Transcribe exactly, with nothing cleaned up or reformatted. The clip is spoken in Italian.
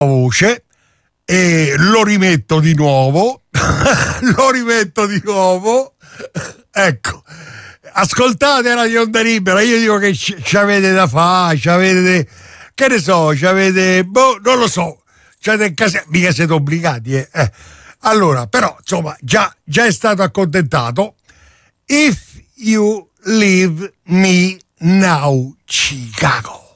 voce e lo rimetto di nuovo lo rimetto di nuovo ecco, ascoltate Radio Onda Libera. Io dico che ci avete da fare, ci avete, che ne so, ci avete, boh, non lo so, c'avete in casa, mica siete obbligati, eh. eh. Allora, però, insomma, già, già è stato accontentato. If You Leave Me Now, Chicago.